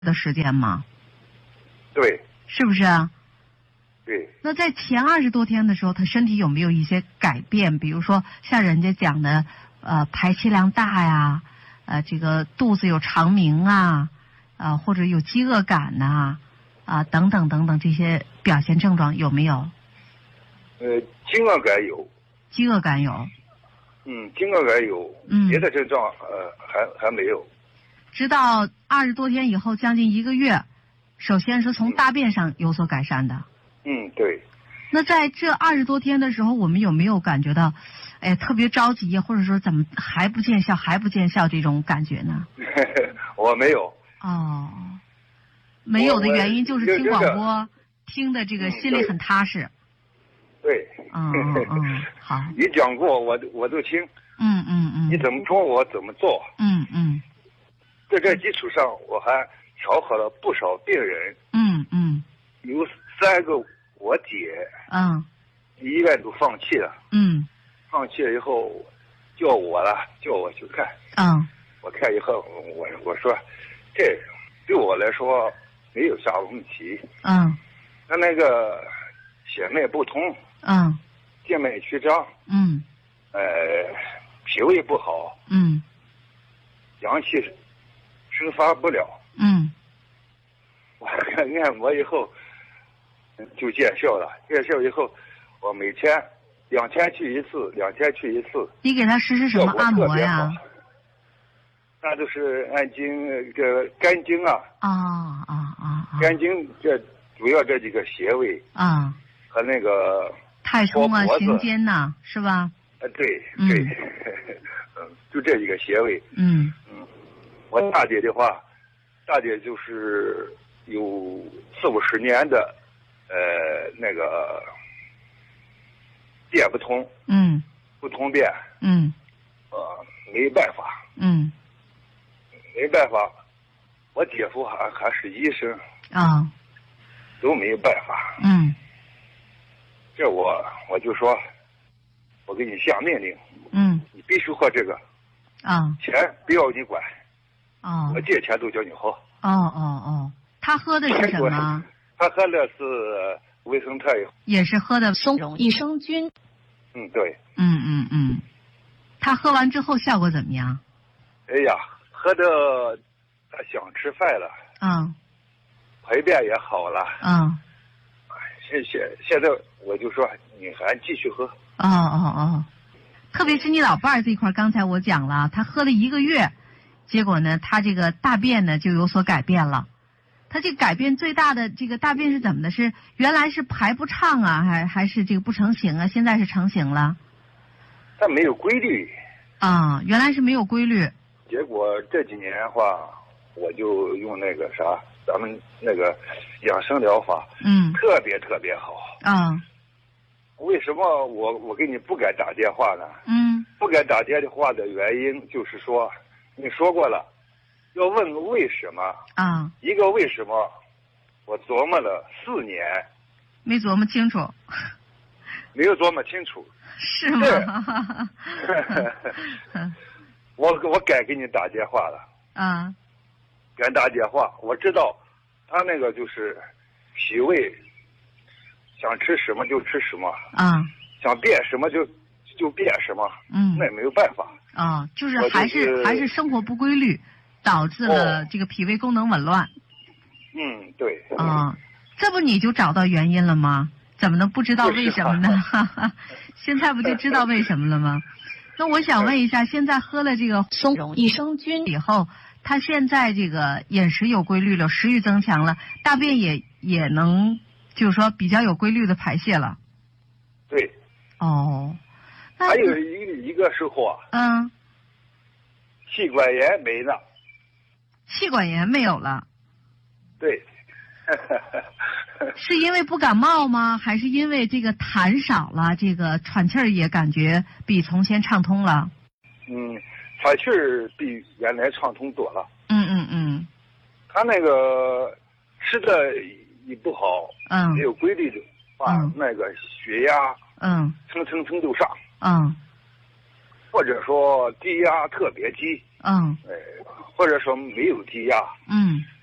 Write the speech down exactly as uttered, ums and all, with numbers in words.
的时间吗？ 对， 是不是啊？ 对。 那在前二十多天的时候，他身体有没有一些改变？比如说像人家讲的，呃，排气量大呀，呃，这个肚子有肠鸣啊，啊、呃，或者有饥饿感呐、啊，啊，等等等等这些表现症状有没有？ 呃，饥饿感有。 饥饿感有。 嗯，饥饿感有。 嗯。 别的症状呃还还没有。 直到二十多天以后，将近一个月，首先是从大便上有所改善的。 嗯，对。 那在这二十多天的时候，我们有没有感觉到，哎，特别着急，或者说怎么还不见效，还不见效这种感觉呢？ 我没有。 哦，没有的原因就是听广播，听的这个心里很踏实。 对。 嗯嗯嗯，好。 你讲过，我我都听。 嗯嗯嗯。 你怎么说，我怎么做。 嗯嗯。 在这基础上，我还调和了不少病人。 嗯嗯。 有三个我姐。 嗯。 医院都放弃了。 嗯。 放弃了以后，叫我了，叫我去看。 嗯。 我看以后，我我说，这对我来说没有啥问题。 嗯。 他那个血脉不通。 嗯。 静脉曲张。 嗯。 呃，脾胃不好。 嗯。 阳气生发不了。 嗯。 我按摩以后就见效了，见效以后，我每天两天去一次，两天去一次。 你给他实施什么按摩呀？ 那就是按经这个肝经啊。 啊啊啊！ 肝经这主要这几个穴位。 啊。 和那个太冲啊，行间呐，是吧？ 呃，对对，嗯，就这几个穴位。嗯嗯，我大姐的话，大姐就是有四五十年的，呃，那个便不通。嗯。不通便。嗯。呃，没办法。嗯。没办法，我姐夫还还是医生。啊。都没有办法。嗯。这我我就说，我给你下命令。嗯。你必须喝这个。啊。钱不要你管。哦。我借钱都叫你喝。 哦哦哦，他喝的是什么？ 他喝的是维生特。 也是喝的松茸益生菌。 嗯，对。 嗯嗯嗯，他喝完之后效果怎么样？ 哎呀，喝的他想吃饭了。嗯。排便也好了。嗯。现现现在我就说你还继续喝。 哦哦哦，特别是你老伴儿这块，刚才我讲了，他喝了一个月，结果呢，他这个大便呢就有所改变了。他这改变最大的这个大便是怎么的？是原来是排不畅啊，还还是这个不成形啊？现在是成型了。 他没有规律。 啊，原来是没有规律。 结果这几年的话，我就用那个啥。咱们那个养生疗法，嗯，特别特别好。啊，为什么我我给你不敢打电话呢？嗯，不敢打电话的原因就是说，你说过了，要问为什么。啊，一个为什么，我琢磨了四年， 没琢磨清楚， 没有琢磨清楚， 是吗？ 我我敢给你打电话了。啊。敢打电话，我知道，他那个就是脾胃，想吃什么就吃什么，啊，想变什么就就变什么，嗯，那也没有办法。 啊，就是还是、就是、还是生活不规律，导致了这个脾胃功能紊乱。 嗯，对。 啊，这不你就找到原因了吗？怎么能不知道为什么呢？现在不就知道为什么了吗？那我想问一下，现在喝了这个松茸益生菌以后。他现在这个饮食有规律了，食欲增强了，大便也也能，就是说比较有规律的排泄了。 对。 哦。 还有一个一个时候啊。嗯。气管炎没了。 气管炎没有了。 对。 是因为不感冒吗？还是因为这个痰少了，这个喘气儿也感觉比从前畅通了？ 嗯。喘气儿比原来畅通多了。 嗯嗯嗯。 他那个吃的也不好，嗯，没有规律的话，嗯、那个血压，嗯，蹭蹭蹭就上，嗯，或者说低压特别低，嗯，哎，或者说没有低压，嗯，